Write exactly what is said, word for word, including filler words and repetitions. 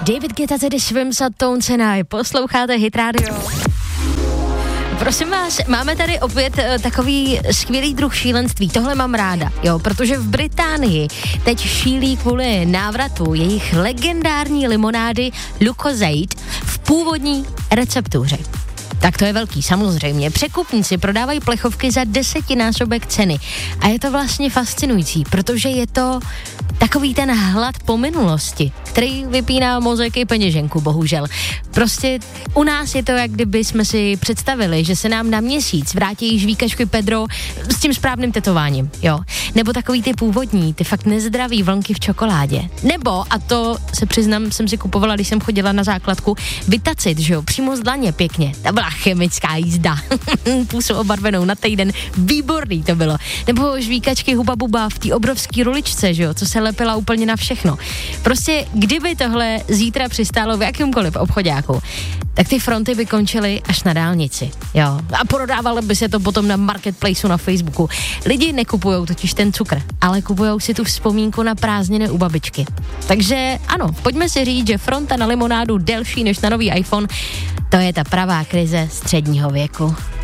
David Guetta tedy Swims a Tone Senai. Posloucháte Hit Radio. Prosím vás, máme tady opět uh, takový skvělý druh šílenství. Tohle mám ráda, jo, protože v Británii teď šílí kvůli návratu jejich legendární limonády Lucozade v původní receptuře. Tak to je velký, samozřejmě. Překupníci prodávají plechovky za desetinásobek ceny. A je to vlastně fascinující, protože je to takový ten hlad po minulosti, který vypíná mozek i peněženku, bohužel. Prostě u nás je to, jak kdyby jsme si představili, že se nám na měsíc vrátí žvíkačky Pedro s tím správným tetováním, jo. Nebo takový ty původní, ty fakt nezdravý vlnky v čokoládě. Nebo, a to se přiznám, jsem si kupovala, když jsem chodila na základku, Vitacit, že jo, přímo z dlaně pěkně. Ta byla chemická jízda. Půsu obarvenou na týden, výborný to bylo. Nebo žvíkačky Huba Buba v té obrovské ruličce, že jo, co se lepila úplně na všechno. Prostě kdyby tohle zítra přistálo v jakýmkoliv obchoďáku, tak ty fronty by končily až na dálnici, jo. A prodávalo by se to potom na marketplaceu na Facebooku. Lidi nekupujou totiž ten cukr, ale kupujou si tu vzpomínku na prázdniny u babičky. Takže ano, pojďme si říct, že fronta na limonádu delší než na nový iPhone, to je ta pravá krize středního věku.